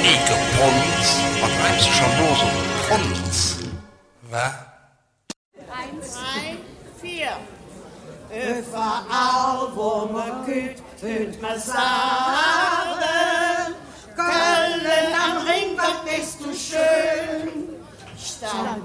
Ike Pons, was meinst du schon bloß um Pons? Was? 1, 2, 4. Überall, wo man geht, hört man sagen, Köln am Ring, was bist du schön. Stand